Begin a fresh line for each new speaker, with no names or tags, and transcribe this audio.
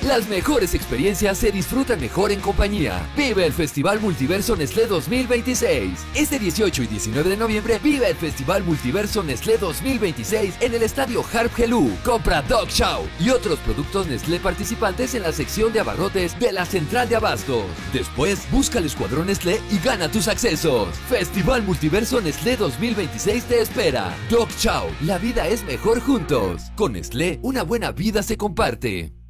Las mejores experiencias se disfrutan mejor en compañía. Vive el Festival Multiverso Nestlé 2026. Este 18 y 19 de noviembre, vive el Festival Multiverso Nestlé 2026 en el Estadio Harp Helú. Compra Dog Chow y otros productos Nestlé participantes en la sección de abarrotes de la Central de Abastos. Después, busca el Escuadrón Nestlé y gana tus accesos. Festival Multiverso Nestlé 2026 te espera. Dog Chow, la vida es mejor juntos. Con Nestlé, una buena vida se comparte.